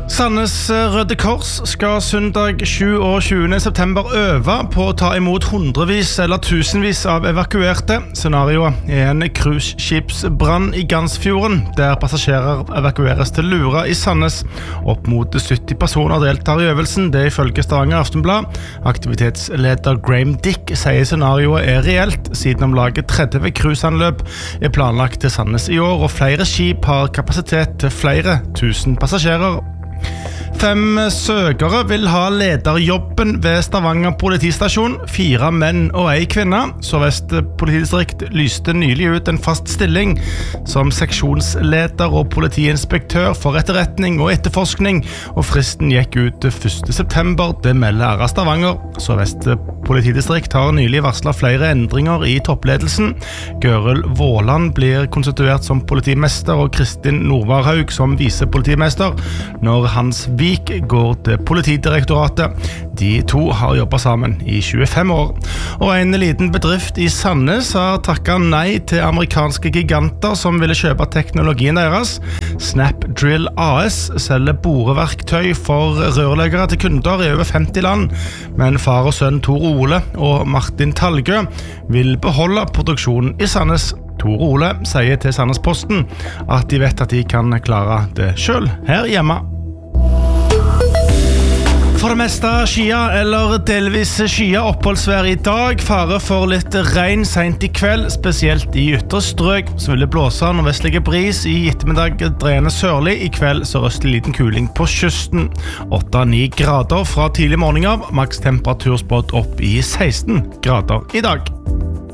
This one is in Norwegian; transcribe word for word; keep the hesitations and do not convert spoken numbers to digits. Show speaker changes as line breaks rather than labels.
Sandnes Røde Kors skal søndag tjueåtte september øve på å ta imot hundrevis eller tusenvis av evakuerte. Scenarioet er en cruiseskipsbrann i Gansfjorden, der passasjerer evakueres til Lura i Sandnes. Opp mot sytti personer deltar i øvelsen, det ifølge Stavanger Aftenblad. Aktivitetsleder Graham Dick sier scenarioet er reelt, siden om laget tretti cruiseanløp er planlagt til Sandnes i år, og flere skip har kapasitet til flere tusen passasjerer. Fem søkere vil ha lederjobben ved Stavanger politistasjon, fire menn og ei kvinne. Sør-Vest politidistrikt lyste nylig ut en fast stilling som seksjonsleder og politiinspektør for etterretning og etterforskning, og fristen gikk ut første september, det melder R A Stavanger. Sør-Vest politidistrikt har nylig varslet flere endringer i toppledelsen. Gørel Våland blir konstituert som politimester og Kristin Norvarhaug som visepolitimester, når Hans Vik går til Politidirektoratet. De to har jobbet sammen i tjuefem år. Og en liten bedrift i Sandnes har takket nei til amerikanske giganter som ville kjøpe teknologien deres. Snapdrill A S selger boreverktøy for rørleggere til kunder i over femti land, men far og sønn Tor Ole og Martin Talgø vil beholde produksjonen i Sandnes. Tor Ole sier til Sandnesposten at de vet at de kan klare det selv her hjemme. For det meste skia eller delvis skia oppholdsvær i dag. Fare for litt regn sent i kveld, spesielt i ytre strøk. Så vil det blåse nordvestlige bris i ettermiddag, dreiende sørlig. I kveld sørøstlig liten kuling på kysten. åtte til ni grader fra tidlig morgen av. Maks temperatur spådd opp i seksten grader i dag.